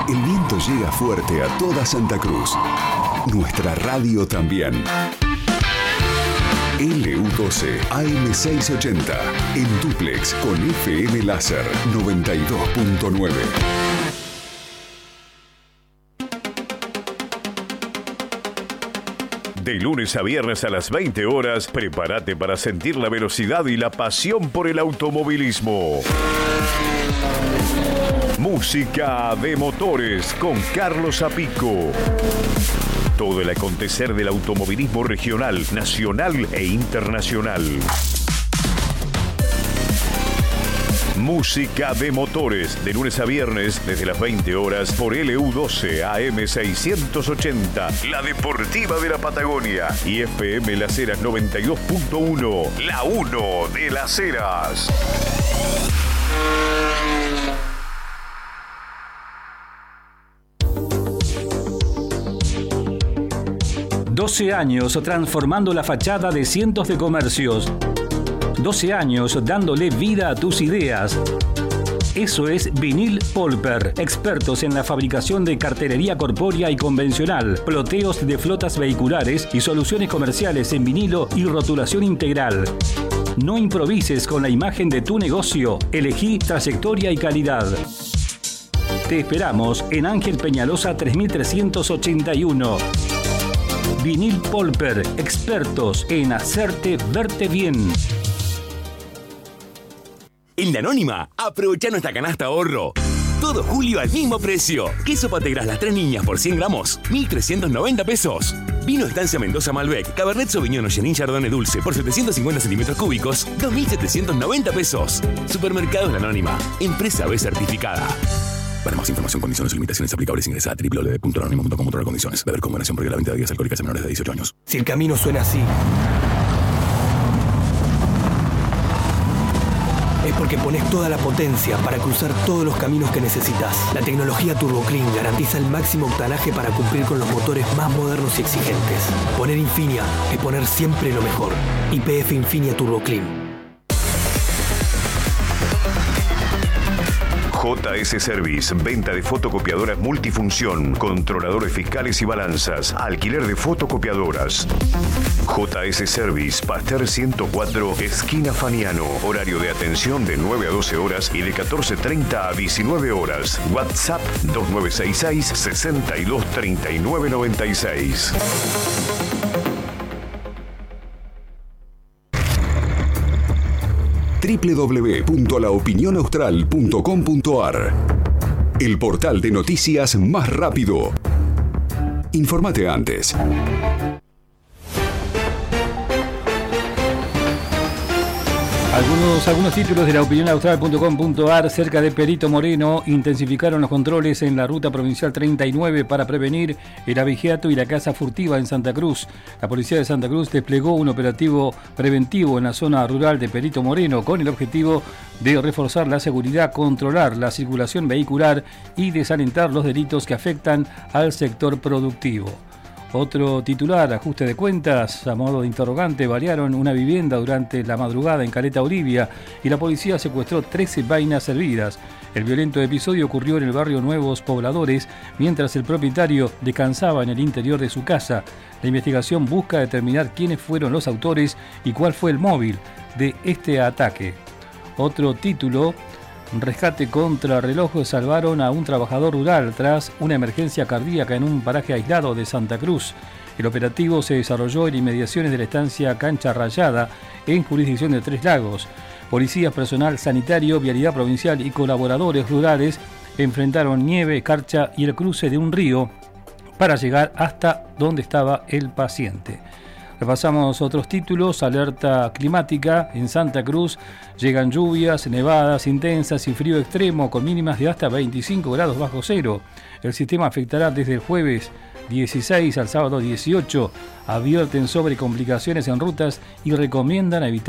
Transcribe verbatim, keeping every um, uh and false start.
El viento llega fuerte a toda Santa Cruz. Nuestra radio también. L U doce A M seiscientos ochenta. En dúplex con F M Láser noventa y dos punto nueve. De lunes a viernes a las veinte horas, prepárate para sentir la velocidad y la pasión por el automovilismo. Música de motores con Carlos Apico. Todo el acontecer del automovilismo regional, nacional e internacional. Música de motores, de lunes a viernes, desde las veinte horas, por L U doce A M seiscientos ochenta, la deportiva de la Patagonia, y F M Las Heras noventa y dos punto uno, la uno de Las Heras. doce años transformando la fachada de cientos de comercios. doce años dándole vida a tus ideas. Eso es Vinil Polper, expertos en la fabricación de cartelería corpórea y convencional, ploteos de flotas vehiculares y soluciones comerciales en vinilo y rotulación integral. No improvises con la imagen de tu negocio, elegí trayectoria y calidad. Te esperamos en Ángel Peñalosa tres mil trescientos ochenta y uno. Vinil Polper, expertos en hacerte verte bien. En La Anónima, aprovecha nuestra canasta ahorro. Todo julio al mismo precio. Queso Pategras Las Tres Niñas por cien gramos, mil trescientos noventa pesos. Vino Estancia Mendoza Malbec, Cabernet Sauvignon o Chenin Chardonnay Dulce por setecientos cincuenta centímetros cúbicos, dos mil setecientos noventa pesos. Supermercados La Anónima, empresa B certificada. Para más información, condiciones y limitaciones aplicables, ingresa a doble u doble u doble u punto anónimo punto com. Condiciones. Beber con moderación porque la venta de bebidas alcohólicas a menores de dieciocho años. Si el camino suena así, es porque pones toda la potencia para cruzar todos los caminos que necesitas. La tecnología Turbo Clean garantiza el máximo octanaje para cumplir con los motores más modernos y exigentes. Poner Infinia es poner siempre lo mejor. Y P F Infinia Turbo Clean. J S Service, venta de fotocopiadoras multifunción, controladores fiscales y balanzas, alquiler de fotocopiadoras. J S Service, Pasteur ciento cuatro, esquina Faniano. Horario de atención de nueve a doce horas y de catorce treinta a diecinueve horas. WhatsApp dos nueve seis seis, sesenta y dos, treinta y nueve noventa y seis. doble u doble u doble u punto la opinión austral punto com punto a r. El portal de noticias más rápido. Infórmate antes. Algunos, algunos títulos de la opinión austral punto com punto a r. Cerca de Perito Moreno intensificaron los controles en la ruta provincial treinta y nueve para prevenir el abigeato y la caza furtiva en Santa Cruz. La policía de Santa Cruz desplegó un operativo preventivo en la zona rural de Perito Moreno con el objetivo de reforzar la seguridad, controlar la circulación vehicular y desalentar los delitos que afectan al sector productivo. Otro titular, ajuste de cuentas, a modo de interrogante, balearon una vivienda durante la madrugada en Caleta Olivia y la policía secuestró trece vainas servidas. El violento episodio ocurrió en el barrio Nuevos Pobladores, mientras el propietario descansaba en el interior de su casa. La investigación busca determinar quiénes fueron los autores y cuál fue el móvil de este ataque. Otro título, rescate contra reloj, salvaron a un trabajador rural tras una emergencia cardíaca en un paraje aislado de Santa Cruz. El operativo se desarrolló en inmediaciones de la estancia Cancha Rayada, en jurisdicción de Tres Lagos. Policías, personal sanitario, vialidad provincial y colaboradores rurales enfrentaron nieve, escarcha y el cruce de un río para llegar hasta donde estaba el paciente. Repasamos otros títulos. Alerta climática en Santa Cruz. Llegan lluvias, nevadas intensas y frío extremo con mínimas de hasta veinticinco grados bajo cero. El sistema afectará desde el jueves dieciséis al sábado dieciocho. Advierten sobre complicaciones en rutas y recomiendan evitar